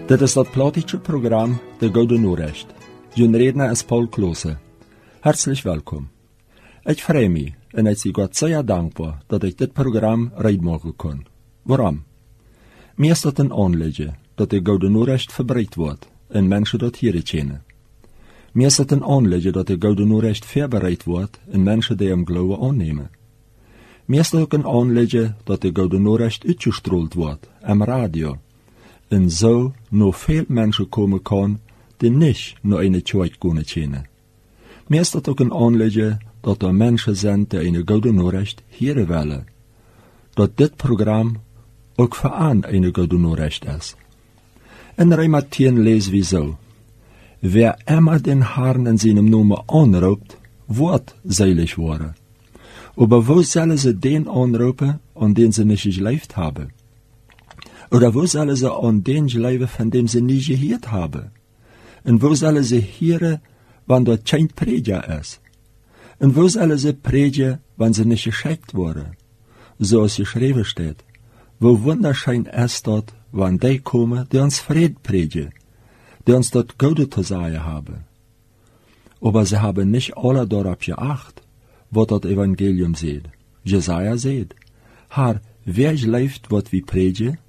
Dit is dat platische Programm De Gouden Noorrecht. Jun Redner ist Paul Klose. Herzlich willkommen. Ich freue mich und ich bin Gott sehr dankbar, dass ich dit Programm reinmachen kann. Warum? Mir ist das ein Anliegen, dass De Gouden Noorrecht verbreitet wird und Menschen dort hier kennen. Mir ist das ein Anliegen, dass De Gouden Noorrecht vorbereitet wird und Menschen, die im Glauben annehmen. Mir ist auch ein Anliegen, dass De Gouden Noorrecht ausgestrahlt wird, am Radio, und so noch viel Menschen kommen kann, die nicht nur eine Kirche gehen kennen. Mir ist das auch ein Anliegen, dass da Menschen sind, die eine Gouden Noorrecht hören wollen. Dass dit Programm auch für eine Gouden Noorrecht ist. In Römer 10 lesen wir so: Wer immer den Herrn in seinem Namen anruft, wird selig worden. Aber wo sollen sie den anrufen, an den sie nicht gelebt haben? Oder wo sollen sie an den leben, von dem sie nie gehört haben? Und wo sollen sie hören, wenn dort kein Prediger ist? Und wo sollen sie predigen, wenn sie nicht geschickt wurden? So es geschrieben steht: Wo wunderschön ist dort, wenn die kommen, die uns Fried predigen, die uns dort Gute zu sagen haben. Aber sie haben nicht alle darauf geachtet, was das Evangelium sagt. Jesaja sagt: Herr, wer lebt, was wir predigen?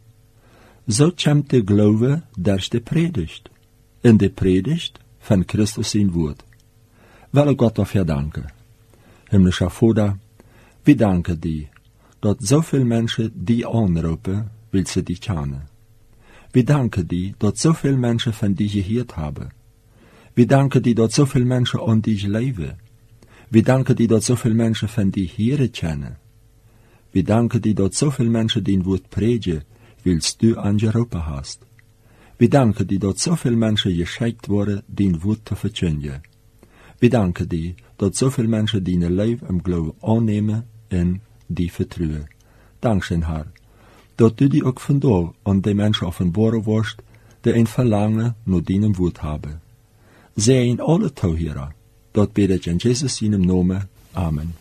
So kommt der Glaube durch die Predigt. In der Predigt von Christus sein Wort. Will Gott dafür danken. Himmlischer Vater, wir danken dir, dass so viele Menschen die anrufen, weil sie dich kennen. Wir danken dir, dass so viele Menschen von dir gehört haben. Wir danken dir, dass so viele Menschen an dich leben. Wir danken dir, dass so viele Menschen von dir hören kennen. Wir danken dir, dass so viele Menschen dein Wort predigen, weil du angerufen hast. Wir danken dir, dass so viele Menschen geschickt wurden, dein Wort zu verkündigen. Wir danken dir, dass so viele Menschen dein Leben im Glauben annehmen und die vertrauen. Dankeschön, Herr, dass du dich auch von da an die Menschen offenbaren wirst, die ein Verlangen nach deinem Wort haben. Sei in alle Zuhörer, dort bete ich in Jesus seinem Namen. Amen.